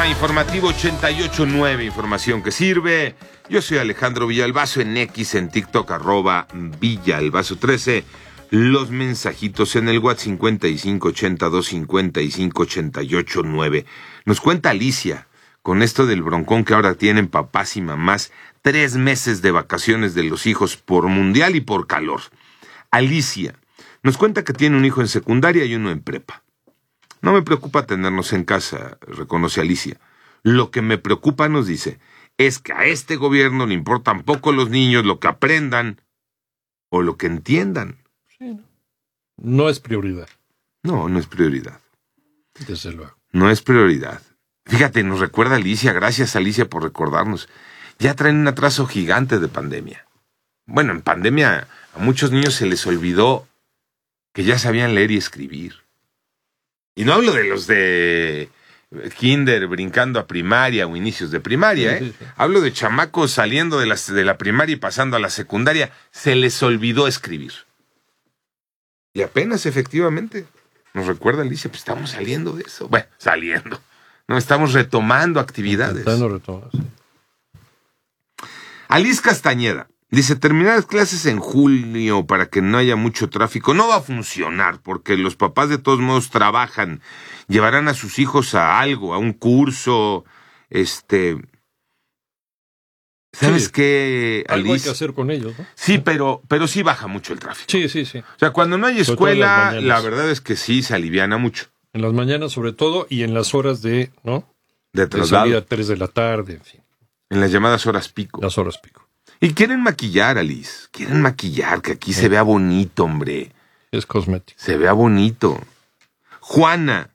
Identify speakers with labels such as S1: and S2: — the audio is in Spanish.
S1: Sistema Informativo 88.9, información que sirve. Yo soy Alejandro Villalbazo en X, en TikTok, @Villalbazo13. Los mensajitos en el WhatsApp 5582558889. Nos cuenta Alicia, con esto del broncón que ahora tienen papás y mamás, 3 meses de vacaciones de los hijos por mundial y por calor. Alicia nos cuenta que tiene un hijo en secundaria y uno en prepa. No me preocupa tenernos en casa, reconoce Alicia. Lo que me preocupa, nos dice, es que a este gobierno le importan poco los niños, lo que aprendan o lo que entiendan.
S2: Sí, no es prioridad.
S1: No, no es prioridad.
S2: Desde luego.
S1: No es prioridad. Fíjate, nos recuerda Alicia, gracias Alicia por recordarnos. Ya traen un atraso gigante de pandemia. Bueno, en pandemia a muchos niños se les olvidó que ya sabían leer y escribir. Y no hablo de los de kinder brincando a primaria o inicios de primaria, ¿eh? Sí. Hablo de chamacos saliendo de la primaria y pasando a la secundaria. Se les olvidó escribir. Y apenas, efectivamente, nos recuerda Alicia, pues estamos saliendo de eso. Bueno, saliendo. No, estamos retomando actividades.
S2: Sí.
S1: Alice Castañeda dice, terminar las clases en julio para que no haya mucho tráfico no va a funcionar, porque los papás de todos modos trabajan, llevarán a sus hijos a algo, a un curso, ¿sabes qué, Alice?
S2: Algo hay que hacer con ellos, ¿no?
S1: Sí, pero sí baja mucho el tráfico.
S2: Sí.
S1: O sea, cuando no hay escuela, la verdad es que sí se aliviana mucho.
S2: En las mañanas sobre todo y en las horas de, ¿no?
S1: De traslado.
S2: De salida a 3 de la tarde, en fin.
S1: En las llamadas horas pico.
S2: Las horas pico.
S1: Y quieren maquillar, Alice. Quieren maquillar, que aquí se vea bonito, hombre.
S2: Es cosmético.
S1: Se vea bonito. Juana